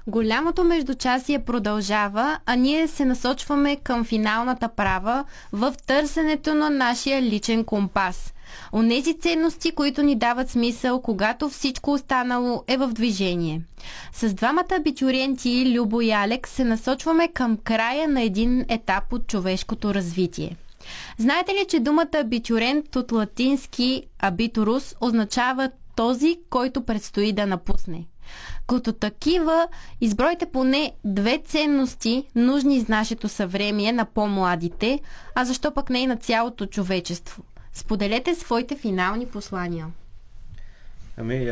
Голямото междучасие продължава, а ние се насочваме към финалната права в търсенето на нашия личен компас. Онези ценности, които ни дават смисъл, когато всичко останало е в движение. С двамата абитуриенти, Любо и Алекс, се насочваме към края на един етап от човешкото развитие. Знаете ли, че думата абитуриент от латински абитурус означава този, който предстои да напусне? Като такива, избройте поне две ценности, нужни за нашето съвремие на по-младите, а защо пък не и на цялото човечество. Споделете своите финални послания. Ами,